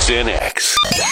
Sin X.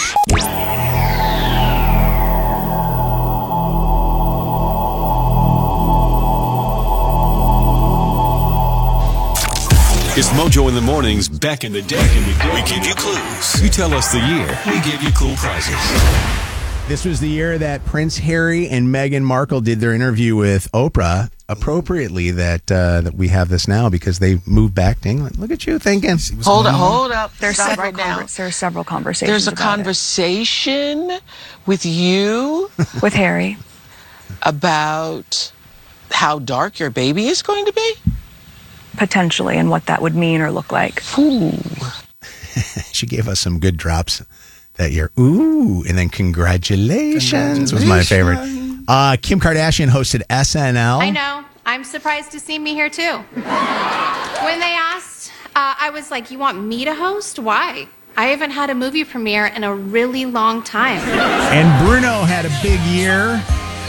It's Mojo in the Mornings back in the day. We give you clues. You tell us the year. We give you cool prizes. This was the year that Prince Harry and Meghan Markle did their interview with Oprah. Appropriately that we have this now because they moved back to England. Look at you thinking. Hold up. There's several conversations. There's a conversation with you with Harry about how dark your baby is going to be? Potentially, and what that would mean or look like. Ooh. She gave us some good drops that year. Ooh, and then congratulations was my favorite. Kim Kardashian hosted SNL. I know. I'm surprised to see me here, too. When they asked, I was like, you want me to host? Why? I haven't had a movie premiere in a really long time. And Bruno had a big year.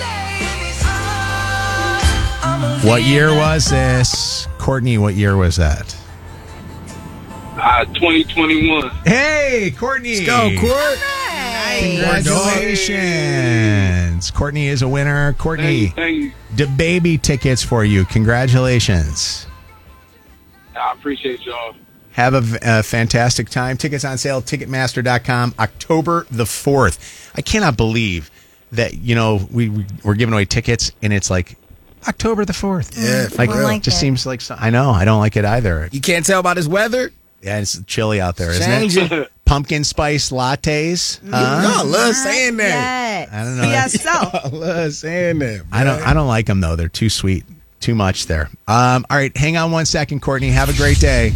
What year was this? Courtney, what year was that? 2021. Hey, Courtney. Let's go, Court. Congratulations. Courtney is a winner. Courtney, Thank you. the baby tickets for you. Congratulations. I appreciate y'all. Have a fantastic time. Tickets on sale, Ticketmaster.com, October the 4th. I cannot believe that, we're giving away tickets and it's like October the 4th. Yeah, it just seems like, I know, I don't like it either. You can't tell by this weather? Yeah, it's chilly out there, isn't Change it? Pumpkin spice lattes. I love saying that. I don't know. I love saying that. I don't like them, though. They're too sweet. Too much there. All right, hang on 1 second, Courtney. Have a great day.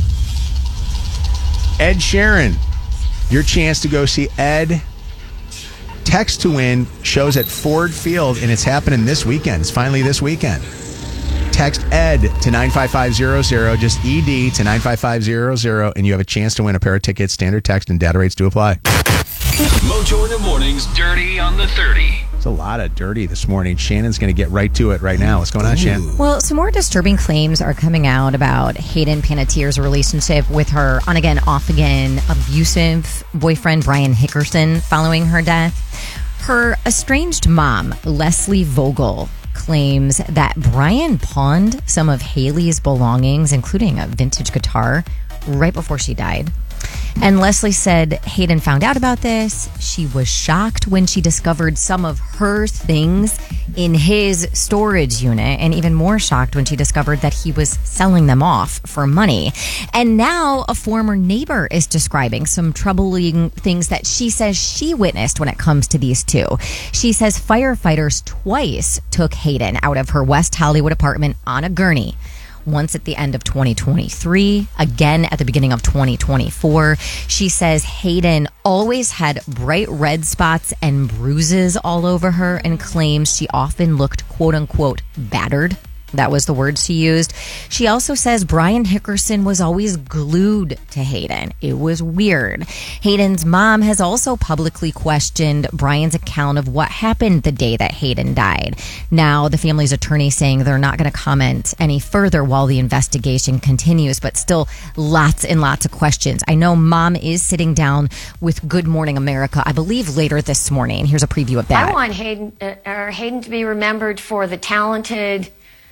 Ed Sheeran, your chance to go see Ed. Text to win shows at Ford Field, and it's happening this weekend. It's finally this weekend. Text ED to 95500, just ED to 95500, and you have a chance to win a pair of tickets. Standard text and data rates do apply. Mojo in the Mornings, Dirty on the 30. It's a lot of dirty this morning. Shannon's going to get right to it right now. What's going on, Shannon? Well, some more disturbing claims are coming out about Hayden Panettiere's relationship with her on-again, off-again abusive boyfriend, Brian Hickerson, following her death. Her estranged mom, Leslie Vogel, claims that Brian pawned some of Haley's belongings, including a vintage guitar, right before she died. And Leslie said Hayden found out about this. She was shocked when she discovered some of her things in his storage unit, and even more shocked when she discovered that he was selling them off for money. And now a former neighbor is describing some troubling things that she says she witnessed when it comes to these two. She says firefighters twice took Hayden out of her West Hollywood apartment on a gurney. Once at the end of 2023, again at the beginning of 2024. She says Hayden always had bright red spots and bruises all over her and claims she often looked quote unquote battered. That was the word she used. She also says Brian Hickerson was always glued to Hayden. It was weird. Hayden's mom has also publicly questioned Brian's account of what happened the day that Hayden died. Now, the family's attorney saying they're not going to comment any further while the investigation continues, but still lots and lots of questions. I know mom is sitting down with Good Morning America, I believe later this morning. Here's a preview of that. I want Hayden to be remembered for the talented,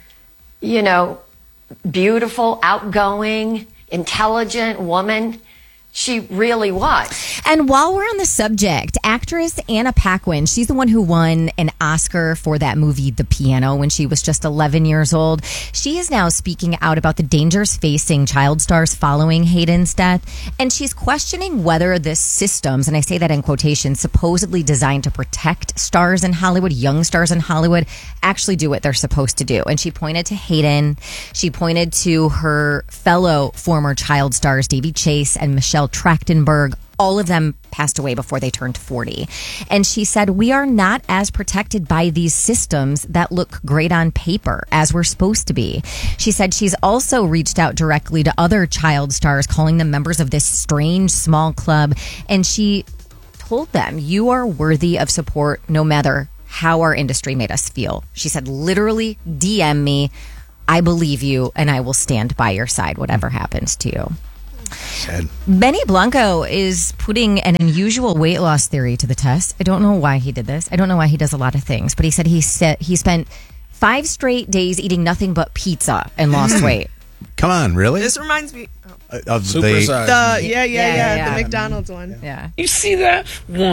beautiful, outgoing, intelligent woman she really was. And while we're on the subject, actress Anna Paquin, she's the one who won an Oscar for that movie, The Piano, when she was just 11 years old. She is now speaking out about the dangers facing child stars following Hayden's death. And she's questioning whether the systems, and I say that in quotations, supposedly designed to protect stars in Hollywood, young stars in Hollywood, actually do what they're supposed to do. And she pointed to Hayden. She pointed to her fellow former child stars, Davy Chase and Michelle Trachtenberg. All of them passed away before they turned 40. And she said, we are not as protected by these systems that look great on paper as we're supposed to be. She said she's also reached out directly to other child stars, calling them members of this strange small club. And she told them, you are worthy of support no matter how our industry made us feel. She said, literally, DM me. I believe you and I will stand by your side, whatever happens to you. Benny Blanco is putting an unusual weight loss theory to the test. I don't know why he did this. I don't know why he does a lot of things, but he said he spent 5 straight days eating nothing but pizza and lost weight. Come on, really? This reminds me of the the McDonald's one. Yeah. You see that?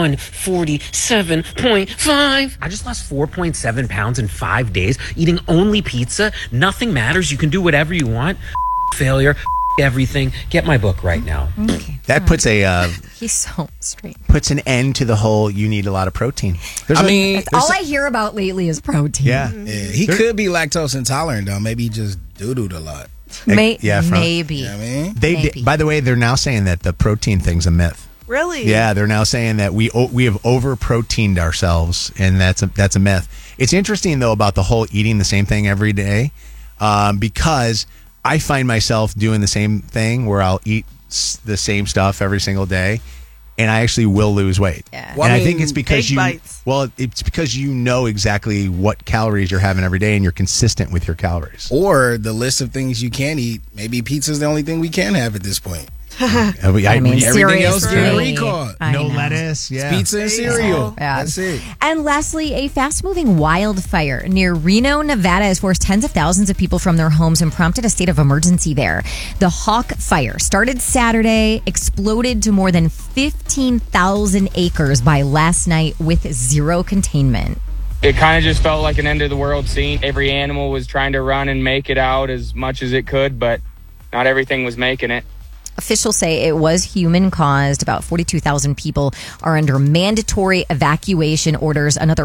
147.5. I just lost 4.7 pounds in 5 days eating only pizza. Nothing matters. You can do whatever you want. Failure. Everything. Get my book right now. Okay. That puts he's so straight. Puts an end to the whole you need a lot of protein. All I hear about lately is protein. Yeah. He could be lactose intolerant, though. Maybe he just doo-dooed a lot. Maybe. You know what I mean? Maybe. By the way, they're now saying that the protein thing's a myth. Really? Yeah, they're now saying that we have over-proteined ourselves, and that's a myth. It's interesting, though, about the whole eating the same thing every day, because I find myself doing the same thing where I'll eat the same stuff every single day, and I actually will lose weight. Yeah. Well, and I think it's because bites. it's because you know exactly what calories you're having every day, and you're consistent with your calories. Or the list of things you can eat. Maybe pizza's the only thing we can have at this point. Everything else getting recalled. No lettuce. Yeah. It's pizza and cereal. Yeah. That's it. And lastly, a fast-moving wildfire near Reno, Nevada has forced tens of thousands of people from their homes and prompted a state of emergency there. The Hawk Fire started Saturday, exploded to more than 15,000 acres by last night with zero containment. It kind of just felt like an end of the world scene. Every animal was trying to run and make it out as much as it could, but not everything was making it. Officials say it was human-caused. About 42,000 people are under mandatory evacuation orders. Another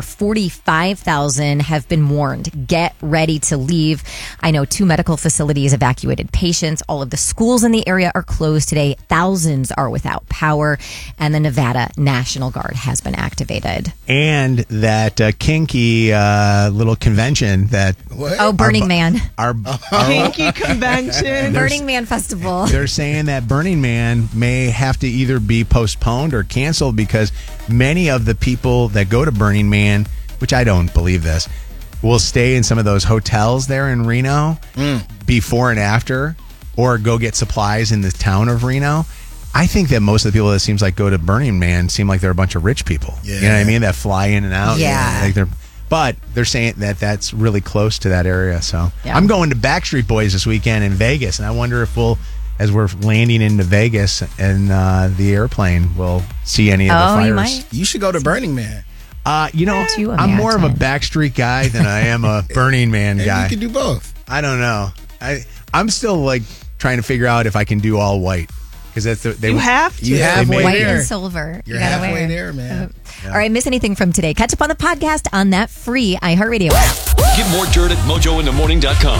45,000 have been warned. Get ready to leave. I know 2 medical facilities evacuated patients. All of the schools in the area are closed today. Thousands are without power. And the Nevada National Guard has been activated. And that kinky little convention that... What? Oh, Burning Man. Our Kinky convention. Burning Man Festival. They're saying that Burning Man may have to either be postponed or canceled because many of the people that go to Burning Man, which I don't believe this, will stay in some of those hotels there in Reno before and after, or go get supplies in the town of Reno. I think that most of the people that seems like go to Burning Man seem like they're a bunch of rich people. Yeah. You know what I mean? That fly in and out. Yeah. But they're saying that that's really close to that area. So Yeah. I'm going to Backstreet Boys this weekend in Vegas, and I wonder if as we're landing into Vegas and the airplane, we'll see any of the fires. You might. You should go to Burning Man. you I'm more of a imagine. Backstreet guy than I am a Burning Man Maybe guy. you can do both. I don't know. I'm still like trying to figure out if I can do all white because that's You have to. You halfway White there. and silver. You're You gotta halfway wear. there, man. All right, miss anything from today? Catch up on the podcast on that free iHeartRadio app. Get more dirt at mojointhemorning.com.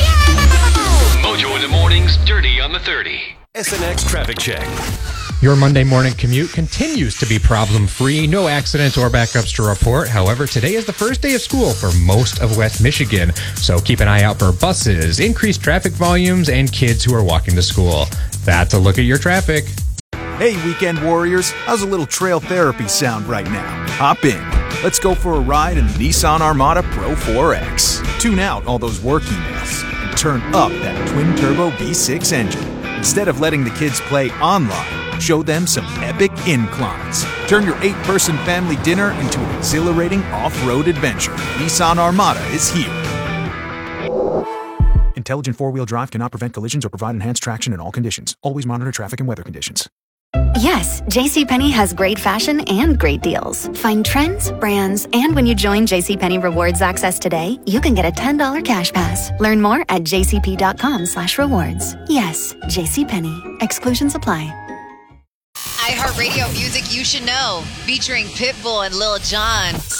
Mojo in the Morning's Dirty on the 30. SNX Traffic Check. Your Monday morning commute continues to be problem-free. No accidents or backups to report. However, today is the first day of school for most of West Michigan. So keep an eye out for buses, increased traffic volumes, and kids who are walking to school. That's a look at your traffic. Hey, weekend warriors. How's a little trail therapy sound right now? Hop in. Let's go for a ride in the Nissan Armada Pro 4X. Tune out all those work emails and turn up that twin-turbo V6 engine. Instead of letting the kids play online, show them some epic inclines. Turn your 8-person family dinner into an exhilarating off-road adventure. Nissan Armada is here. Intelligent four-wheel drive cannot prevent collisions or provide enhanced traction in all conditions. Always monitor traffic and weather conditions. Yes, JCPenney has great fashion and great deals. Find trends, brands, and when you join JCPenney Rewards Access today, you can get a $10 cash pass. Learn more at jcp.com/rewards. Yes, JCPenney. Exclusions apply. iHeartRadio music you should know, featuring Pitbull and Lil Jon.